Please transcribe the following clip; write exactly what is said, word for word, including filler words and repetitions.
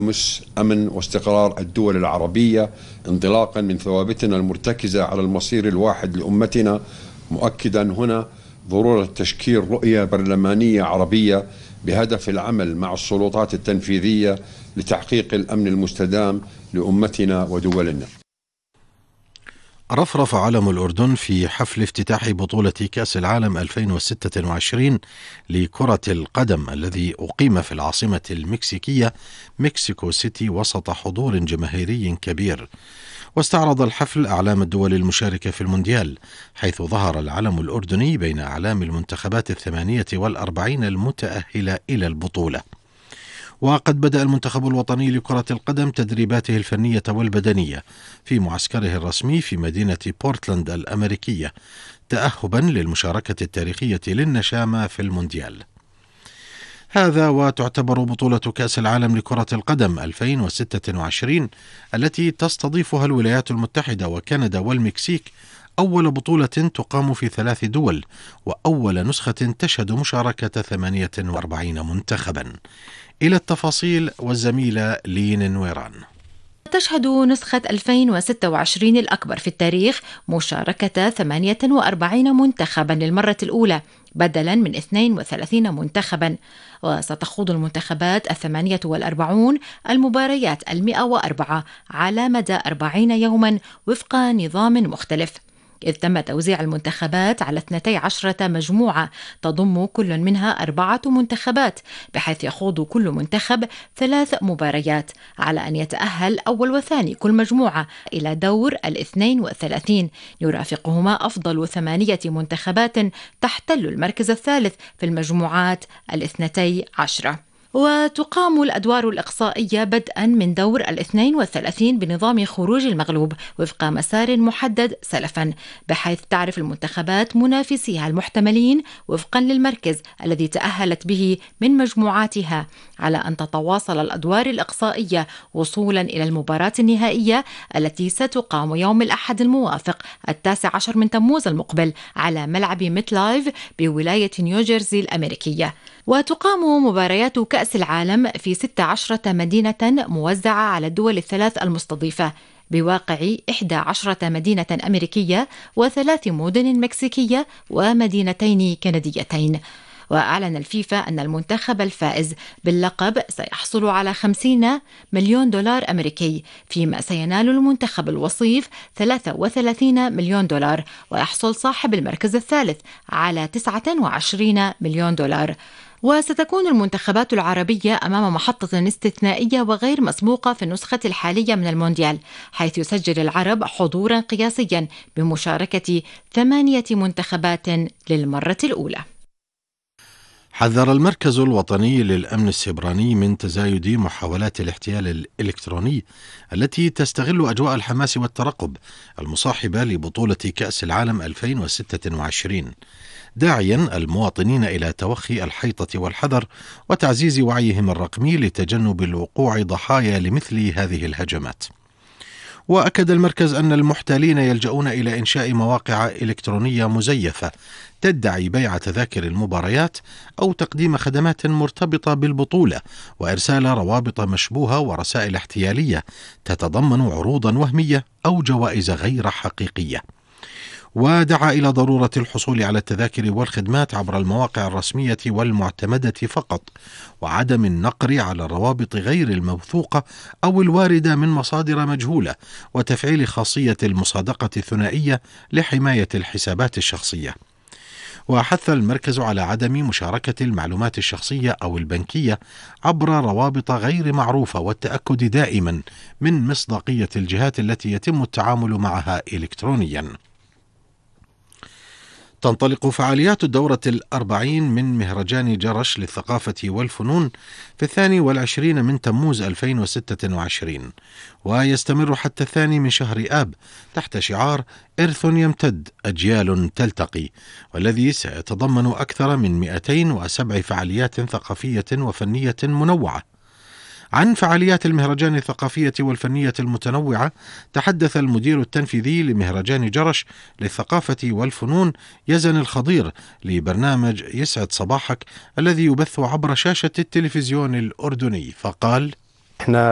مش أمن واستقرار الدول العربية انطلاقا من ثوابتنا المرتكزة على المصير الواحد لأمتنا، مؤكدا هنا ضرورة تشكيل رؤية برلمانية عربية بهدف العمل مع السلطات التنفيذية لتحقيق الأمن المستدام لأمتنا ودولنا. رفرف علم الأردن في حفل افتتاح بطولة كأس العالم ألفين وستة وعشرين لكرة القدم الذي أقيم في العاصمة المكسيكية مكسيكو سيتي وسط حضور جماهيري كبير. واستعرض الحفل أعلام الدول المشاركة في المونديال، حيث ظهر العلم الأردني بين أعلام المنتخبات الثمانية والأربعين المتأهلة إلى البطولة. وقد بدأ المنتخب الوطني لكرة القدم تدريباته الفنية والبدنية في معسكره الرسمي في مدينة بورتلاند الأمريكية، تأهبا للمشاركة التاريخية للنشامة في المونديال. هذا وتعتبر بطولة كأس العالم لكرة القدم ألفين وستة وعشرين التي تستضيفها الولايات المتحدة وكندا والمكسيك أول بطولة تقام في ثلاث دول، وأول نسخة تشهد مشاركة ثمانية وأربعين منتخبا. إلى التفاصيل والزميلة لين نويران. تشهد نسخة ألفين وستة وعشرين الأكبر في التاريخ مشاركة ثمانية وأربعين منتخبا للمرة الأولى بدلا من اثنين وثلاثين منتخبا، وستخوض المنتخبات الثمانية والأربعون المباريات المئة وأربعة على مدى أربعين يوما وفق نظام مختلف، إذ تم توزيع المنتخبات على اثنتي عشرة مجموعة تضم كل منها أربعة منتخبات، بحيث يخوض كل منتخب ثلاث مباريات على أن يتأهل أول وثاني كل مجموعة إلى دور الاثنين وثلاثين، يرافقهما أفضل ثمانية منتخبات تحتل المركز الثالث في المجموعات الاثنتي عشرة. وتقام الأدوار الإقصائية بدءا من دور الاثنين والثلاثين بنظام خروج المغلوب وفق مسار محدد سلفا، بحيث تعرف المنتخبات منافسيها المحتملين وفقا للمركز الذي تأهلت به من مجموعاتها، على أن تتواصل الأدوار الإقصائية وصولا إلى المباراة النهائية التي ستقام يوم الأحد الموافق التاسع عشر من تموز المقبل على ملعب ميت لايف بولاية نيوجيرسي الأمريكية. وتقام مباريات كأس العالم في ستة عشرة مدينة موزعة على الدول الثلاث المستضيفة، بواقع إحدى عشرة مدينة أمريكية وثلاث مدن مكسيكية ومدينتين كنديتين. وأعلن الفيفا أن المنتخب الفائز باللقب سيحصل على خمسين مليون دولار أمريكي، فيما سينال المنتخب الوصيف ثلاثة وثلاثين مليون دولار، ويحصل صاحب المركز الثالث على تسعة وعشرين مليون دولار. وستكون المنتخبات العربية أمام محطة استثنائية وغير مسبوقة في النسخة الحالية من المونديال، حيث يسجل العرب حضورا قياسيا بمشاركة ثمانية منتخبات للمرة الأولى. حذر المركز الوطني للأمن السيبراني من تزايد محاولات الاحتيال الإلكتروني التي تستغل أجواء الحماس والترقب المصاحبة لبطولة كأس العالم ألفين وستة وعشرين، داعيا المواطنين إلى توخي الحيطة والحذر وتعزيز وعيهم الرقمي لتجنب الوقوع ضحايا لمثل هذه الهجمات. وأكد المركز أن المحتالين يلجؤون إلى إنشاء مواقع إلكترونية مزيفة تدعي بيع تذاكر المباريات أو تقديم خدمات مرتبطة بالبطولة، وإرسال روابط مشبوهة ورسائل احتيالية تتضمن عروضا وهمية أو جوائز غير حقيقية. ودعا إلى ضرورة الحصول على التذاكر والخدمات عبر المواقع الرسمية والمعتمدة فقط، وعدم النقر على الروابط غير الموثوقة أو الواردة من مصادر مجهولة، وتفعيل خاصية المصادقة الثنائية لحماية الحسابات الشخصية. وحث المركز على عدم مشاركة المعلومات الشخصية أو البنكية عبر روابط غير معروفة، والتأكد دائما من مصداقية الجهات التي يتم التعامل معها إلكترونيا. تنطلق فعاليات الدورة الأربعين من مهرجان جرش للثقافة والفنون في الثاني والعشرين من تموز ألفين وستة وعشرين، ويستمر حتى الثاني من شهر آب تحت شعار إرث يمتد أجيال تلتقي، والذي سيتضمن أكثر من مئتين وسبع فعاليات ثقافية وفنية منوعة. عن فعاليات المهرجان الثقافية والفنية المتنوعة تحدث المدير التنفيذي لمهرجان جرش للثقافة والفنون يزن الخضير لبرنامج يسعد صباحك الذي يبث عبر شاشة التلفزيون الأردني، فقال: احنا